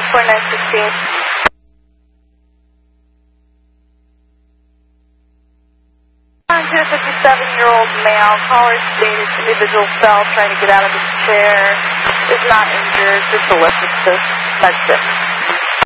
4916. 57-year-old male, caller stated individual fell trying to get out of his chair, is not injured, just a lift assist. That's it.